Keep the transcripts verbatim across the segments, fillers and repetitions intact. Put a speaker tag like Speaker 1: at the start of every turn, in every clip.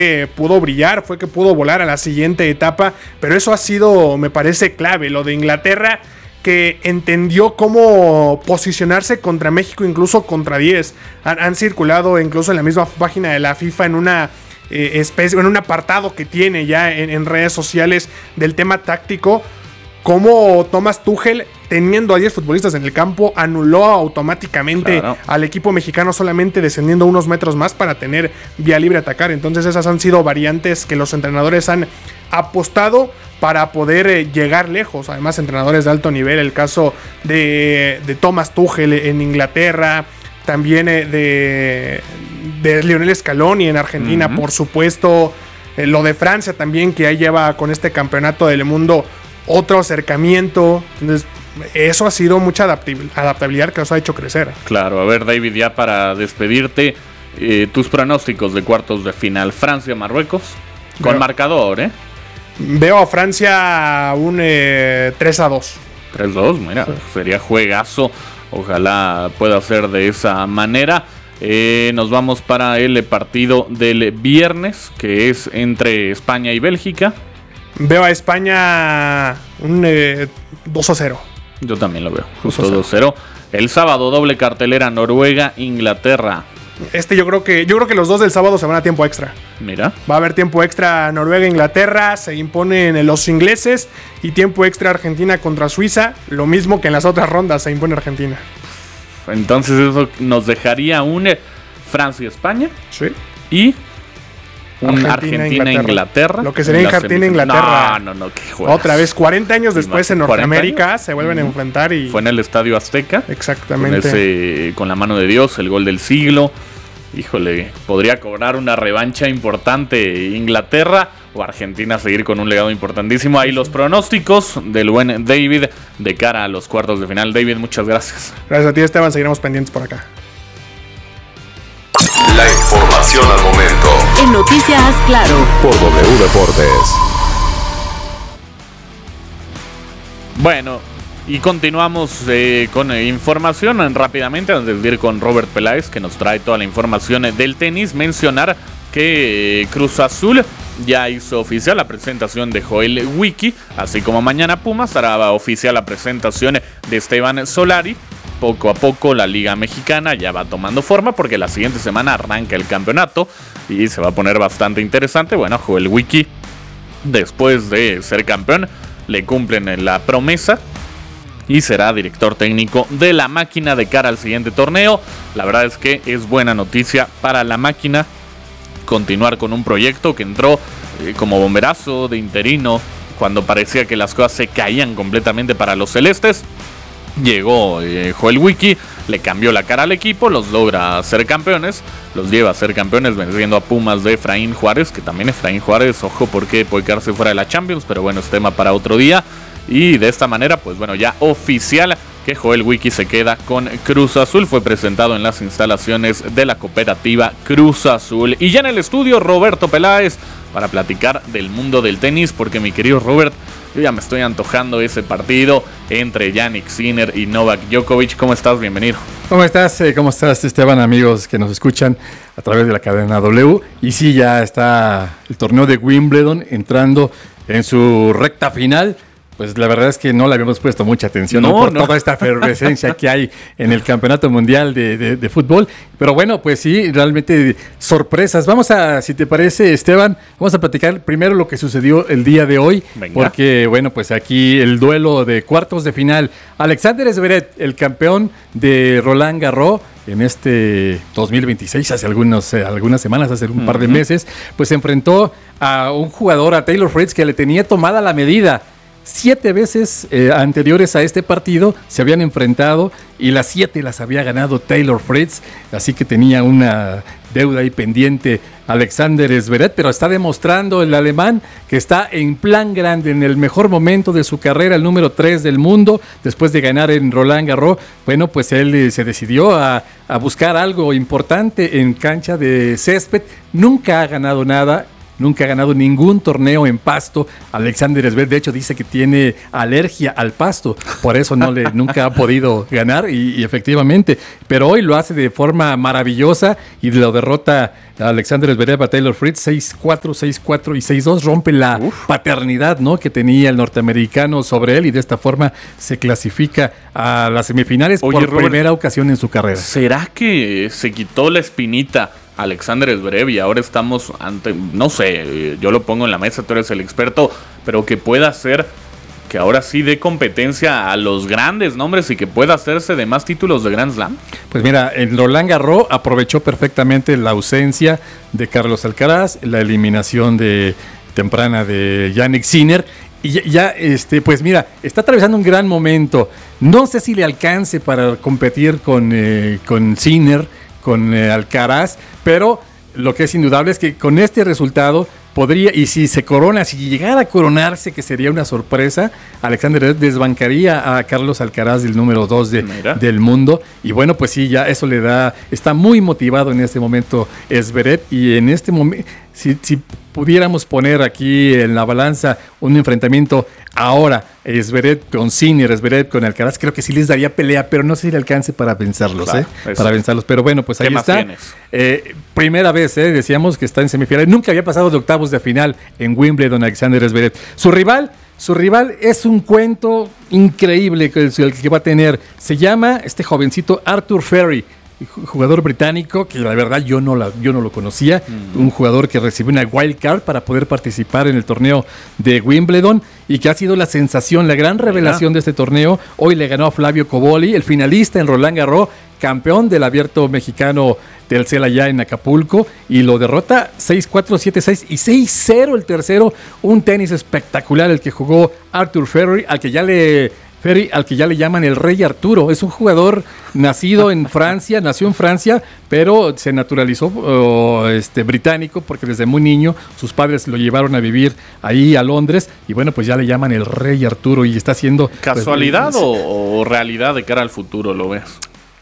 Speaker 1: que pudo brillar, fue que pudo volar a la siguiente etapa, pero eso ha sido, me parece, clave. Lo de Inglaterra, que entendió cómo posicionarse contra México, incluso contra diez. Han, han circulado incluso en la misma página de la FIFA en una eh, especie, en un apartado que tiene ya en, en redes sociales del tema táctico, cómo Thomas Tuchel, teniendo a diez futbolistas en el campo, anuló automáticamente claro. al equipo mexicano, solamente descendiendo unos metros más para tener vía libre a atacar. Entonces esas han sido variantes que los entrenadores han apostado para poder eh, llegar lejos. Además, entrenadores de alto nivel, el caso de, de Thomas Tuchel en Inglaterra, también eh, de, de Lionel Scaloni en Argentina, uh-huh. por supuesto, eh, lo de Francia también, que ya lleva con este campeonato del mundo otro acercamiento. Entonces eso ha sido mucha adaptabilidad que nos ha hecho crecer.
Speaker 2: Claro, a ver, David, ya para despedirte, eh, tus pronósticos de cuartos de final. Francia-Marruecos, con Veo. marcador, ¿eh?
Speaker 1: Veo a Francia un eh, tres a dos.
Speaker 2: tres dos, mira, sí. Sería juegazo. Ojalá pueda ser de esa manera. Eh, nos vamos para el partido del viernes, que es entre España y Bélgica.
Speaker 1: Veo a España un eh, dos a cero.
Speaker 2: Yo también lo veo, justo dos a cero. El sábado, doble cartelera, Noruega-Inglaterra.
Speaker 1: Este yo creo que yo creo que los dos del sábado se van a tiempo extra.
Speaker 2: Mira.
Speaker 1: Va a haber tiempo extra Noruega-Inglaterra, se imponen los ingleses, y tiempo extra Argentina contra Suiza, lo mismo que en las otras rondas, se impone Argentina.
Speaker 2: Entonces eso nos dejaría un Francia-España.
Speaker 1: Sí.
Speaker 2: Y un Argentina-Inglaterra.
Speaker 1: Lo que sería Argentina-Inglaterra.
Speaker 2: No, no, no, qué juegas.
Speaker 1: Otra vez, cuarenta años después en Norteamérica se vuelven uh-huh. a enfrentar y...
Speaker 2: Fue en el Estadio Azteca.
Speaker 1: Exactamente.
Speaker 2: Con, ese, con la mano de Dios, el gol del siglo. Híjole, podría cobrar una revancha importante Inglaterra o Argentina, seguir con un legado importantísimo. Ahí los pronósticos del buen David de cara a los cuartos de final. David, muchas gracias.
Speaker 1: Gracias a ti, Esteban. Seguiremos pendientes por acá.
Speaker 3: La información al momento.
Speaker 4: En Noticias Claro.
Speaker 3: Por W Deportes.
Speaker 2: Bueno, y continuamos eh, con eh, información rápidamente, antes de ir con Robert Peláez, que nos trae toda la información eh, del tenis. Mencionar que eh, Cruz Azul ya hizo oficial la presentación de Joel Wiki, así como mañana Pumas hará oficial la presentación de Esteban Solari. Poco a poco la Liga Mexicana ya va tomando forma, porque la siguiente semana arranca el campeonato y se va a poner bastante interesante. Bueno, Joel Wiki, después de ser campeón, le cumplen la promesa y será director técnico de la Máquina de cara al siguiente torneo. La verdad es que es buena noticia para la Máquina continuar con un proyecto que entró eh, como bomberazo de interino cuando parecía que las cosas se caían completamente para los celestes. Llegó eh, Joel Wiki, le cambió la cara al equipo, los logra ser campeones, los lleva a ser campeones venciendo a Pumas de Efraín Juárez, que también Efraín Juárez, ojo, porque puede quedarse fuera de la Champions, pero bueno, es tema para otro día. Y de esta manera, pues bueno, ya oficial que Joel Wiki se queda con Cruz Azul. Fue presentado en las instalaciones de la cooperativa Cruz Azul. Y ya en el estudio, Roberto Peláez, para platicar del mundo del tenis, porque mi querido Robert, yo ya me estoy antojando ese partido entre Jannik Sinner y Novak Djokovic. ¿Cómo estás? Bienvenido.
Speaker 5: ¿Cómo estás? ¿Cómo estás, Esteban? Amigos que nos escuchan a través de la cadena W. Y sí, ya está el torneo de Wimbledon entrando en su recta final. Pues la verdad es que no le habíamos puesto mucha atención, ¿no? ¿no? Por no. toda esta efervescencia que hay en el Campeonato Mundial de, de, de Fútbol. Pero bueno, pues sí, realmente sorpresas. Vamos a, si te parece, Esteban, vamos a platicar primero lo que sucedió el día de hoy. Venga. Porque, bueno, pues aquí el duelo de cuartos de final. Alexander Zverev, el campeón de Roland Garros en este dos mil veintiséis, hace algunos, eh, algunas semanas, hace un uh-huh. par de meses, pues se enfrentó a un jugador, a Taylor Fritz, que le tenía tomada la medida. Siete veces eh, anteriores a este partido se habían enfrentado y las siete las había ganado Taylor Fritz, así que tenía una deuda ahí pendiente Alexander Zverev, pero está demostrando el alemán que está en plan grande, en el mejor momento de su carrera, el número tres del mundo, después de ganar en Roland Garros. Bueno, pues él eh, se decidió a, a buscar algo importante en cancha de césped, nunca ha ganado nada. nunca ha ganado ningún torneo en pasto. Alexander Zverev, de hecho, dice que tiene alergia al pasto, por eso no le nunca ha podido ganar y, y efectivamente, pero hoy lo hace de forma maravillosa y lo derrota a Alexander Zverev a Taylor Fritz seis cuatro, seis cuatro y seis dos, rompe la Uf. paternidad, ¿no?, que tenía el norteamericano sobre él y de esta forma se clasifica a las semifinales. Oye, por Robert, primera ocasión en su carrera.
Speaker 2: ¿Será que se quitó la espinita Alexander Zverev y ahora estamos ante, no sé, yo lo pongo en la mesa, tú eres el experto, pero que pueda ser que ahora sí dé competencia a los grandes nombres y que pueda hacerse de más títulos de Grand Slam?
Speaker 5: Pues mira, en Roland Garros aprovechó perfectamente la ausencia de Carlos Alcaraz, la eliminación de temprana de Jannik Sinner. Y ya, ya, este, pues mira, está atravesando un gran momento. No sé si le alcance para competir con, eh, con Sinner, con eh, Alcaraz, pero lo que es indudable es que con este resultado podría, y si se corona, si llegara a coronarse, que sería una sorpresa, Alexander desbancaría a Carlos Alcaraz del número dos de, del mundo. Y bueno, pues sí, ya eso le da, está muy motivado en este momento Zverev. Y en este momento, si, si pudiéramos poner aquí en la balanza un enfrentamiento ahora, Zverev con Sinner, Zverev con Alcaraz, creo que sí les daría pelea, pero no sé si le alcance para vencerlos, claro, ¿eh? Para vencerlos. Pero bueno, pues ahí está. Eh, primera vez, ¿eh? Decíamos que está en semifinales. Nunca había pasado de octavos de final en Wimbledon Alexander Zverev. Su rival, su rival es un cuento increíble que, el que va a tener. Se llama este jovencito Arthur Ferry, jugador británico que la verdad yo no, la, yo no lo conocía, mm. un jugador que recibió una wild card para poder participar en el torneo de Wimbledon y que ha sido la sensación, la gran revelación Mira. de este torneo. Hoy le ganó a Flavio Cobolli, el finalista en Roland Garros, campeón del abierto mexicano del Celaya en Acapulco, y lo derrota seis cuatro, siete seis y seis cero el tercero. Un tenis espectacular el que jugó Arthur Ferry, al que ya le... Ferry, al que ya le llaman el Rey Arturo. Es un jugador nacido en Francia, nació en Francia, pero se naturalizó uh, este, británico porque desde muy niño sus padres lo llevaron a vivir ahí a Londres y bueno, pues ya le llaman el Rey Arturo y está haciendo...
Speaker 2: ¿Casualidad
Speaker 5: pues,
Speaker 2: o, o realidad de cara al futuro lo ves?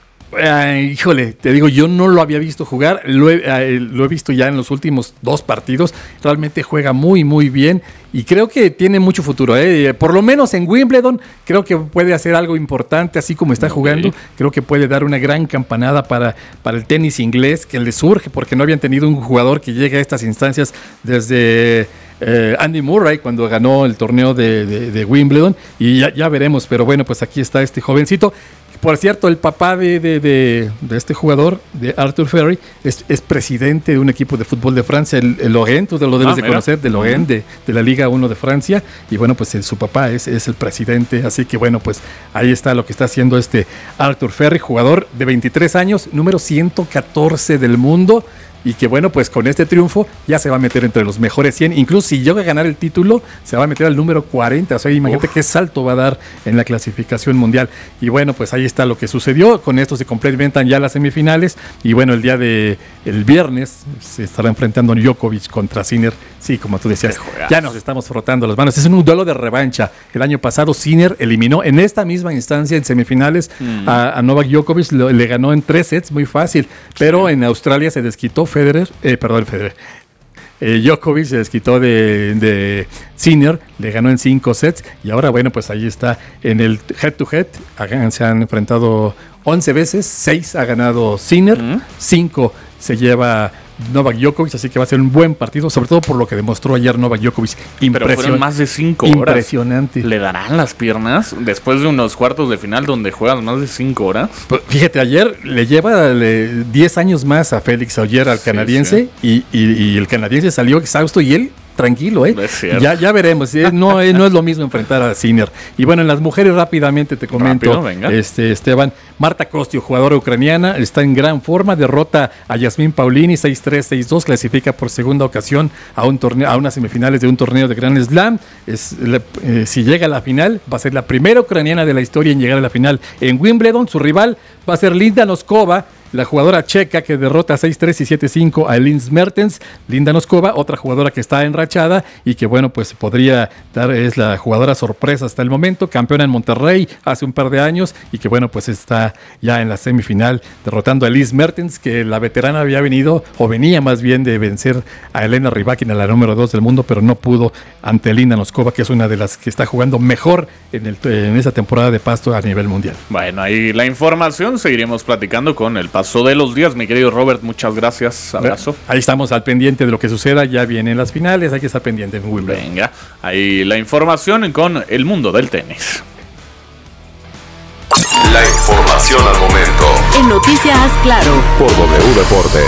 Speaker 5: Eh, híjole, te digo, yo no lo había visto jugar, lo he, eh, lo he visto ya en los últimos dos partidos, realmente juega muy muy bien y creo que tiene mucho futuro, eh. por lo menos en Wimbledon creo que puede hacer algo importante, así como está okay. jugando, creo que puede dar una gran campanada para, para el tenis inglés que le surge, porque no habían tenido un jugador que llegue a estas instancias desde... Eh, Andy Murray cuando ganó el torneo de, de, de Wimbledon y ya, ya veremos, pero bueno, pues aquí está este jovencito. Por cierto, el papá de, de, de, de este jugador, de Arthur Ferry, es, es presidente de un equipo de fútbol de Francia, el, el Lorient, tú lo debes ah, de mira. conocer, de Lorient, de, de la Liga uno de Francia, y bueno, pues el, su papá es, es el presidente, así que bueno, pues ahí está lo que está haciendo este Arthur Ferry, jugador de veintitrés años, número ciento catorce del mundo, y que bueno, pues con este triunfo ya se va a meter entre los mejores cien, incluso si llega a ganar el título, se va a meter al número cuarenta, o sea, imagínate Uf. qué salto va a dar en la clasificación mundial, y bueno, pues ahí está lo que sucedió, con esto se complementan ya las semifinales, y bueno, el día de el viernes se estará enfrentando Djokovic contra Sinner, sí, como tú decías, ya nos estamos frotando las manos, es un duelo de revancha, el año pasado Sinner eliminó en esta misma instancia en semifinales mm. a, a Novak Djokovic, lo, le ganó en tres sets, muy fácil, pero sí. en Australia se desquitó Federer, eh, perdón, Federer. Eh, Djokovic se desquitó de, de Sinner, le ganó en cinco sets y ahora, bueno, pues ahí está en el head to head. Se han enfrentado once veces, seis ha ganado Sinner, cinco se lleva Novak Djokovic, así que va a ser un buen partido, sobre todo por lo que demostró ayer Novak Djokovic.
Speaker 2: Pero fueron más de cinco
Speaker 5: horas. Impresionante.
Speaker 2: ¿Le darán las piernas después de unos cuartos de final donde juegan más de cinco horas?
Speaker 5: Pues fíjate, ayer le lleva le, diez años más a Félix Auger, al canadiense, sí, sí. Y, y, y el canadiense salió exhausto y él tranquilo, ¿eh? Ya, ya veremos. ¿eh? No, eh, no es lo mismo enfrentar a Sinner. Y bueno, en las mujeres rápidamente te comento, Rápido, este Esteban, Marta Kostyo, jugadora ucraniana, está en gran forma, derrota a Yasmin Paulini seis tres, seis dos, clasifica por segunda ocasión a un torneo, a unas semifinales de un torneo de Grand Slam. Es, eh, si llega a la final, va a ser la primera ucraniana de la historia en llegar a la final en Wimbledon. Su rival va a ser Linda Noskova, la jugadora checa que derrota seis tres y siete cinco a Elins Mertens, Linda Noskova, otra jugadora que está enrachada y que bueno, pues podría dar, es la jugadora sorpresa hasta el momento, campeona en Monterrey hace un par de años y que bueno, pues está ya en la semifinal derrotando a Elins Mertens, que la veterana había venido, o venía más bien de vencer a Elena Rybakina, la número dos del mundo, pero no pudo ante Linda Noskova, que es una de las que está jugando mejor en, el, en esa temporada de pasto a nivel mundial.
Speaker 2: Bueno, ahí la información, seguiremos platicando con el paso de los días, mi querido Robert, muchas gracias, abrazo.
Speaker 5: Ahí estamos al pendiente de lo que suceda, ya vienen las finales, hay que estar pendiente en Wimbledon.
Speaker 2: Venga, ahí la información con el mundo del tenis.
Speaker 3: La información al momento.
Speaker 4: En Noticias Claro.
Speaker 3: Por W Deportes.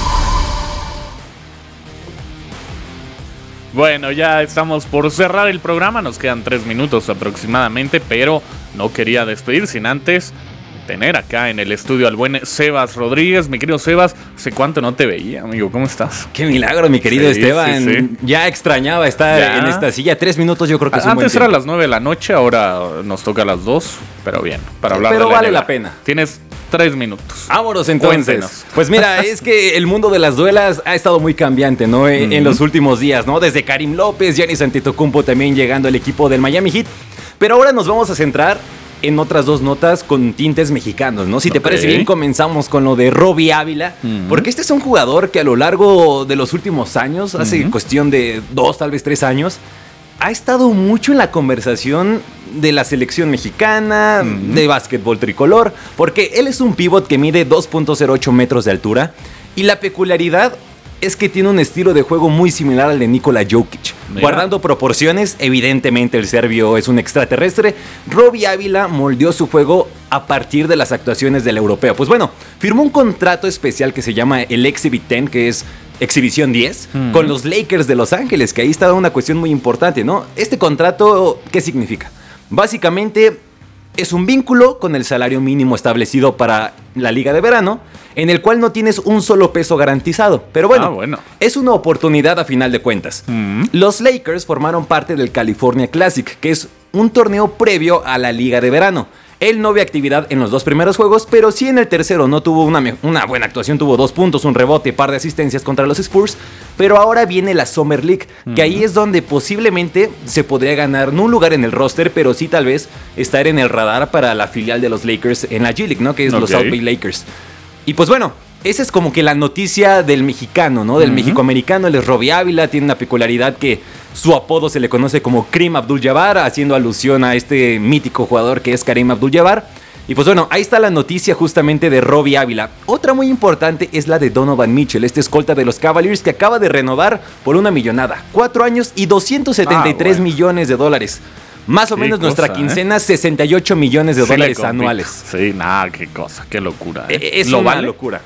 Speaker 2: Bueno, ya estamos por cerrar el programa, nos quedan tres minutos aproximadamente, pero no quería despedir sin antes tener acá en el estudio al buen Sebas Rodríguez. Mi querido Sebas, ¿hace cuánto no te veía, amigo? ¿Cómo estás?
Speaker 6: Qué milagro, mi querido
Speaker 2: Sí,
Speaker 6: Esteban.
Speaker 2: sí, sí.
Speaker 6: Ya extrañaba estar
Speaker 2: Ya.
Speaker 6: en esta silla. Tres minutos yo creo que es un buen
Speaker 2: Antes era a
Speaker 6: tiempo.
Speaker 2: las nueve de la noche, ahora nos toca a las dos, pero bien, para hablar
Speaker 6: Pero
Speaker 2: de la
Speaker 6: vale
Speaker 2: N B A.
Speaker 6: la pena.
Speaker 2: Tienes tres minutos.
Speaker 6: Vámonos entonces.
Speaker 2: Cuéntenos.
Speaker 6: Pues mira, es que el mundo de las duelas ha estado muy cambiante, ¿no? En, en los últimos días, ¿no? Desde Karim López, Giannis Antetokounmpo también llegando al equipo del Miami Heat. Pero ahora nos vamos a centrar en otras dos notas con tintes mexicanos, ¿no? Si te
Speaker 2: Ok.
Speaker 6: parece bien, comenzamos con lo de Robbie Ávila,
Speaker 2: Ujú.
Speaker 6: porque este es un jugador que a lo largo de los últimos años, hace
Speaker 2: Ujú.
Speaker 6: cuestión de dos, tal vez tres años, ha estado mucho en la conversación de la selección mexicana,
Speaker 2: Ujú.
Speaker 6: de básquetbol tricolor, porque él es un pívot que mide dos punto cero ocho metros de altura y la peculiaridad es que tiene un estilo de juego muy similar al de Nikola Jokic.
Speaker 2: Mira.
Speaker 6: Guardando proporciones, evidentemente el serbio es un extraterrestre. Robbie Ávila moldeó su juego a partir de las actuaciones del europeo. Pues bueno, firmó un contrato especial que se llama el Exhibit diez, que es Exhibición diez,
Speaker 2: Mm.
Speaker 6: con los Lakers de Los Ángeles, que ahí está una cuestión muy importante, ¿no? Este contrato, ¿qué significa? Básicamente es un vínculo con el salario mínimo establecido para la liga de verano, en el cual no tienes un solo peso garantizado. Pero bueno,
Speaker 2: Ah, bueno.
Speaker 6: es una oportunidad a final de cuentas.
Speaker 2: Mm.
Speaker 6: Los Lakers formaron parte del California Classic, que es un torneo previo a la liga de verano. Él no ve actividad en los dos primeros juegos, pero sí en el tercero no tuvo una, me- una buena actuación, tuvo dos puntos, un rebote, par de asistencias contra los Spurs, pero ahora viene la Summer League, que ahí es donde posiblemente se podría ganar, no un lugar en el roster, pero sí tal vez estar en el radar para la filial de los Lakers en la G League, ¿no? Que es los
Speaker 2: Ok.
Speaker 6: South Bay Lakers. Y pues bueno, esa es como que la noticia del mexicano, ¿no? Del
Speaker 2: Ujú.
Speaker 6: mexicoamericano. Él es Robbie Ávila, tiene una peculiaridad que su apodo se le conoce como Kareem Abdul-Jabbar, haciendo alusión a este mítico jugador que es Kareem Abdul-Jabbar. Y pues bueno, ahí está la noticia justamente de Robbie Ávila. Otra muy importante es la de Donovan Mitchell, este escolta de los Cavaliers que acaba de renovar por una millonada. Cuatro años y doscientos setenta y tres
Speaker 2: Ah, bueno.
Speaker 6: millones de dólares. Más o
Speaker 2: Qué
Speaker 6: menos nuestra
Speaker 2: cosa, ¿eh?
Speaker 6: quincena, sesenta y ocho millones de
Speaker 2: Sí le
Speaker 6: dólares
Speaker 2: compito.
Speaker 6: anuales.
Speaker 2: Sí, nada, qué cosa, qué locura. ¿eh?
Speaker 6: Eh, Es
Speaker 2: ¿Lo
Speaker 6: una
Speaker 2: vale?
Speaker 6: locura.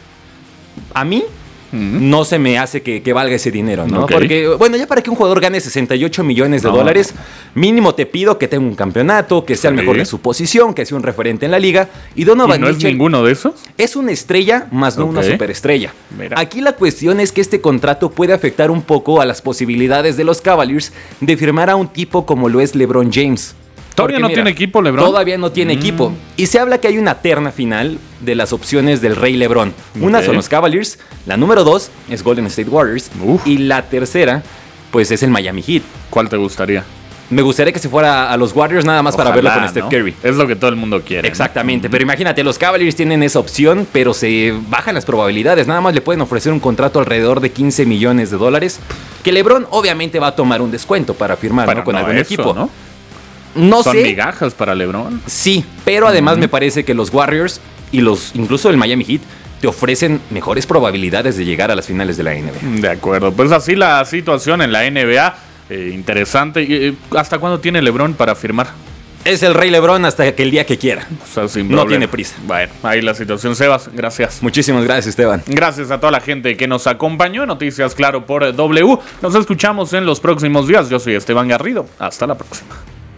Speaker 6: A mí
Speaker 2: Ujú.
Speaker 6: no se me hace que, que valga ese dinero, ¿no?
Speaker 2: Ok.
Speaker 6: Porque, bueno, ya para que un jugador gane sesenta y ocho millones de
Speaker 2: No.
Speaker 6: dólares, mínimo te pido que tenga un campeonato, que sea el
Speaker 2: Sí.
Speaker 6: mejor de su posición, que sea un referente en la liga. Y
Speaker 2: ¿Y
Speaker 6: Donovan
Speaker 2: no es
Speaker 6: Mitchell
Speaker 2: ninguno de esos?
Speaker 6: es una estrella, más no una
Speaker 2: Ok.
Speaker 6: superestrella.
Speaker 2: Mira.
Speaker 6: Aquí la cuestión es que este contrato puede afectar un poco a las posibilidades de los Cavaliers de firmar a un tipo como lo es LeBron James.
Speaker 2: ¿Todavía no tiene equipo, LeBron?
Speaker 6: Todavía no tiene
Speaker 2: Mm.
Speaker 6: equipo. Y se habla que hay una terna final de las opciones del Rey LeBron. Una
Speaker 2: Ok.
Speaker 6: son los Cavaliers, la número dos es Golden State Warriors
Speaker 2: Uf.
Speaker 6: y la tercera pues es el Miami Heat.
Speaker 2: ¿Cuál te gustaría?
Speaker 6: Me gustaría que se fuera a los Warriors nada más para verlo
Speaker 2: Ojalá,
Speaker 6: con Steph
Speaker 2: ¿no?
Speaker 6: Curry.
Speaker 2: Es lo que todo el mundo quiere. ¿no?
Speaker 6: Exactamente, pero imagínate, los Cavaliers tienen esa opción, pero se bajan las probabilidades. Nada más le pueden ofrecer un contrato alrededor de quince millones de dólares. Que LeBron obviamente va a tomar un descuento para firmar,
Speaker 2: Pero
Speaker 6: ¿no? Con
Speaker 2: no
Speaker 6: algún
Speaker 2: eso,
Speaker 6: equipo.
Speaker 2: ¿no?
Speaker 6: No
Speaker 2: Son
Speaker 6: sé.
Speaker 2: migajas para LeBron.
Speaker 6: Sí, pero además me parece que los Warriors y los incluso el Miami Heat te ofrecen mejores probabilidades de llegar a las finales de la N B A.
Speaker 2: De acuerdo. Pues así la situación en la N B A. Eh, interesante. Eh, ¿Hasta cuándo tiene LeBron para firmar?
Speaker 6: Es el Rey LeBron hasta que el día que quiera.
Speaker 2: O sea, sin
Speaker 6: No
Speaker 2: problema.
Speaker 6: tiene prisa.
Speaker 2: Bueno, ahí la situación. Sebas, gracias.
Speaker 6: Muchísimas gracias, Esteban.
Speaker 2: Gracias a toda la gente que nos acompañó en Noticias Claro por W. Nos escuchamos en los próximos días. Yo soy Esteban Garrido. Hasta la próxima.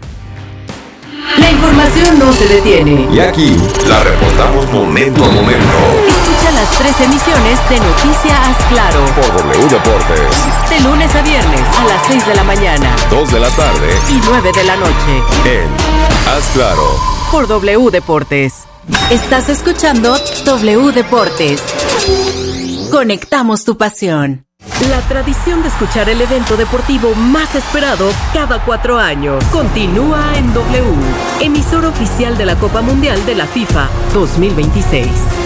Speaker 4: La información no se detiene.
Speaker 3: Y aquí la reportamos momento a momento.
Speaker 4: Escucha las tres emisiones de Noticias Claro.
Speaker 3: Por W Deportes.
Speaker 4: De lunes a viernes a las seis de la mañana
Speaker 3: dos de la tarde
Speaker 4: y nueve de la noche.
Speaker 3: en Haz Claro.
Speaker 4: Por W Deportes. Estás escuchando W Deportes. Conectamos tu pasión. La tradición de escuchar el evento deportivo más esperado cada cuatro años continúa en W, emisor oficial de la Copa Mundial de la FIFA dos mil veintiséis.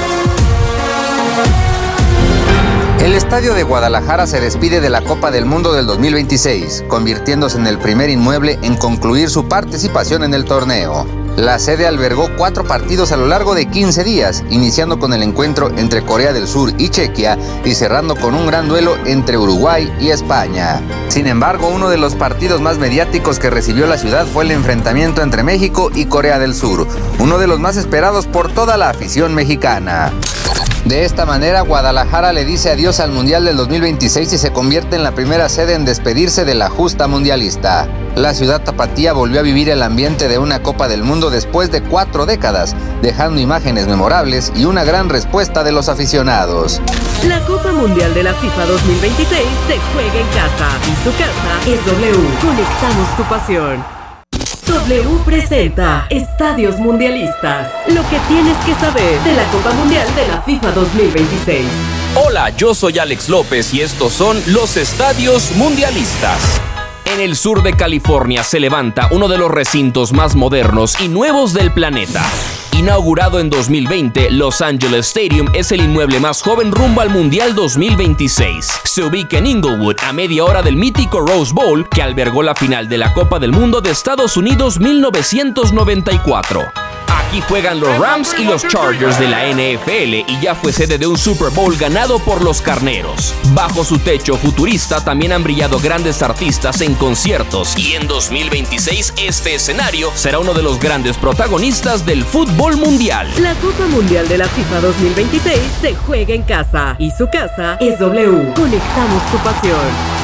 Speaker 7: El estadio de Guadalajara se despide de la Copa del Mundo del dos mil veintiséis, convirtiéndose en el primer inmueble en concluir su participación en el torneo. La sede albergó cuatro partidos a lo largo de quince días, iniciando con el encuentro entre Corea del Sur y Chequia y cerrando con un gran duelo entre Uruguay y España. Sin embargo, uno de los partidos más mediáticos que recibió la ciudad fue el enfrentamiento entre México y Corea del Sur, uno de los más esperados por toda la afición mexicana. De esta manera, Guadalajara le dice adiós al Mundial del dos mil veintiséis y se convierte en la primera sede en despedirse de la justa mundialista. La ciudad tapatía volvió a vivir el ambiente de una Copa del Mundo después de cuatro décadas, dejando imágenes memorables y una gran respuesta de los aficionados.
Speaker 4: La Copa Mundial de la FIFA dos mil veintiséis se juega en casa y su casa es W. Conectamos tu pasión. W presenta Estadios Mundialistas. Lo que tienes que saber de la Copa Mundial de la FIFA dos mil veintiséis.
Speaker 8: Hola, yo soy Alex López y estos son los Estadios Mundialistas. En el sur de California se levanta uno de los recintos más modernos y nuevos del planeta. Inaugurado en dos mil veinte, Los Angeles Stadium es el inmueble más joven rumbo al Mundial dos mil veintiséis. Se ubica en Inglewood, a media hora del mítico Rose Bowl, que albergó la final de la Copa del Mundo de Estados Unidos mil novecientos noventa y cuatro. Aquí juegan los Rams y los Chargers de la N F L y ya fue sede de un Super Bowl ganado por los Carneros. Bajo su techo futurista también han brillado grandes artistas en conciertos y en dos mil veintiséis este escenario será uno de los grandes protagonistas del fútbol mundial.
Speaker 4: La Copa Mundial de la FIFA dos mil veintiséis se juega en casa y su casa es W. Conectamos tu pasión.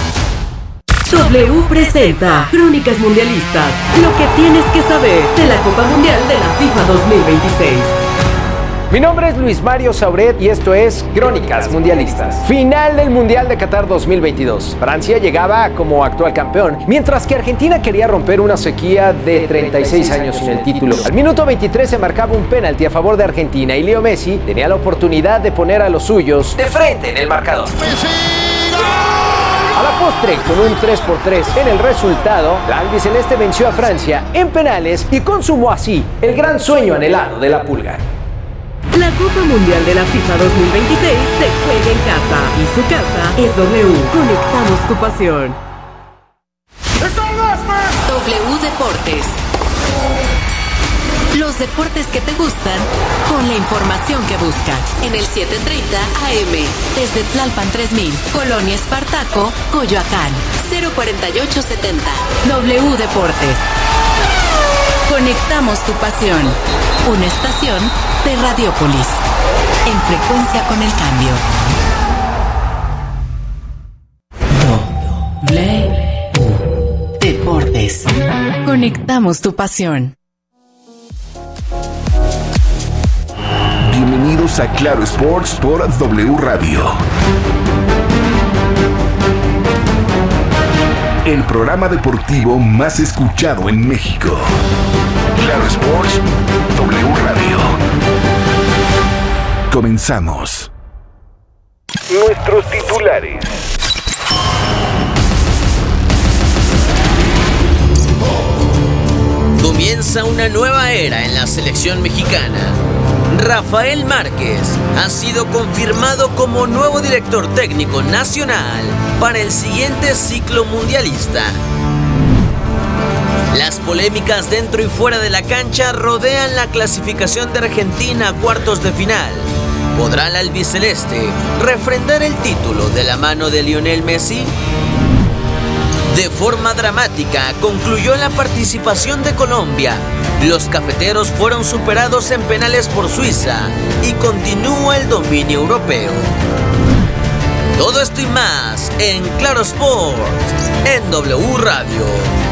Speaker 4: W presenta Crónicas Mundialistas. Lo que tienes que saber de la Copa Mundial de la FIFA dos mil veintiséis.
Speaker 9: Mi nombre es Luis Mario Sauret y esto es Crónicas Mundialistas. Final del Mundial de Qatar dos mil veintidós. Francia llegaba como actual campeón, mientras que Argentina quería romper una sequía de treinta y seis años sin el título. Al minuto veintitrés se marcaba un penalti a favor de Argentina y Leo Messi tenía la oportunidad de poner a los suyos de frente en el marcador. A la postre, con un tres por tres en el resultado, la albiceleste venció a Francia en penales y consumó así el gran sueño anhelado de la Pulga.
Speaker 4: La Copa Mundial de la FIFA dos mil veintiséis se juega en casa y su casa es W. Conectamos tu pasión. W Deportes. Los deportes que te gustan con la información que buscas. En el setecientos treinta A M. Desde Tlalpan tres mil. Colonia Espartaco, Coyoacán. cero cuarenta y ocho setenta. W Deportes. Conectamos tu pasión. Una estación de Radiópolis. En frecuencia con el cambio. W Deportes. Conectamos tu pasión.
Speaker 3: Bienvenidos a Claro Sports por W Radio. El programa deportivo más escuchado en México. Claro Sports, W Radio. Comenzamos. Nuestros titulares.
Speaker 10: Comienza una nueva era en la selección mexicana. Rafael Márquez ha sido confirmado como nuevo director técnico nacional para el siguiente ciclo mundialista. Las polémicas dentro y fuera de la cancha rodean la clasificación de Argentina a cuartos de final. ¿Podrá el albiceleste refrendar el título de la mano de Lionel Messi? De forma dramática concluyó la participación de Colombia. Los cafeteros fueron superados en penales por Suiza y continúa el dominio europeo. Todo esto y más en Claro Sports, en W Radio.